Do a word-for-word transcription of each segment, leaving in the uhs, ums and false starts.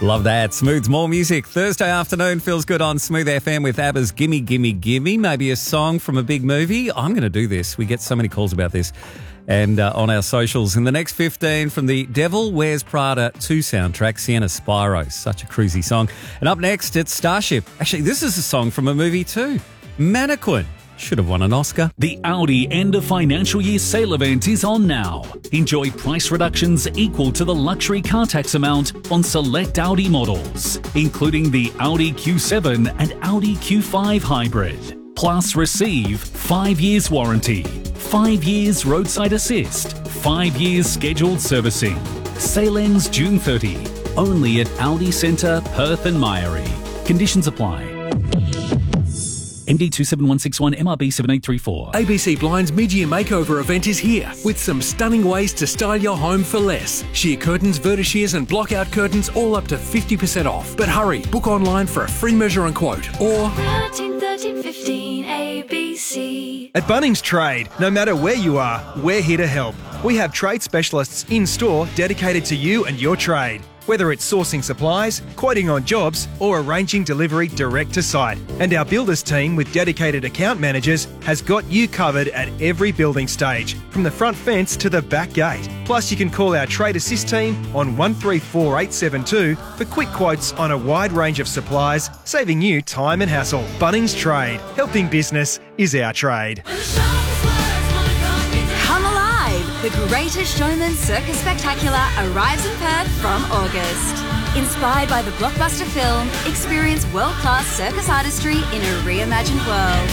Love that. Smooth's more music. Thursday afternoon feels good on Smooth F M with ABBA's Gimme Gimme Gimme. Maybe a song from a big movie. I'm going to do this. We get so many calls about this. And uh, on our socials, in the next fifteen, from the Devil Wears Prada two soundtrack, Sienna Spyro. Such a cruisy song. And up next, it's Starship. Actually, this is a song from a movie too. Mannequin. Should have won an Oscar. The Audi end of financial year sale event is on now. Enjoy price reductions equal to the luxury car tax amount on select Audi models, including the Audi Q seven and Audi Q five Hybrid. Plus receive five years warranty, five years roadside assist, five years scheduled servicing. Sale ends June thirtieth. Only at Audi Centre, Perth and Myery. Conditions apply. M D two seven one six one, M R B seven eight three four. A B C Blinds mid-year makeover event is here with some stunning ways to style your home for less. Sheer curtains, vertishears and block-out curtains all up to fifty percent off. But hurry, book online for a free measure and quote or thirteen thirteen fifteen A B C. At Bunnings Trade, no matter where you are, we're here to help. We have trade specialists in-store dedicated to you and your trade. Whether it's sourcing supplies, quoting on jobs, or arranging delivery direct to site. And our builders team with dedicated account managers has got you covered at every building stage, from the front fence to the back gate. Plus, you can call our Trade Assist team on one three four eight seven two for quick quotes on a wide range of supplies, saving you time and hassle. Bunnings Trade. Helping business is our trade. Come alive! The Greatest Showman Circus Spectacular arrives in Perth from August. Inspired by the blockbuster film, experience world-class circus artistry in a reimagined world.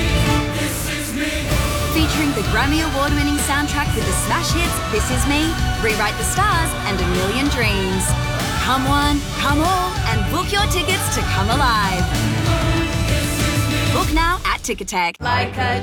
Featuring the Grammy Award-winning soundtrack with the smash hits This Is Me, Rewrite the Stars and A Million Dreams. Come one, come all, and book your tickets to Come Alive. Book now at Ticketek. Like a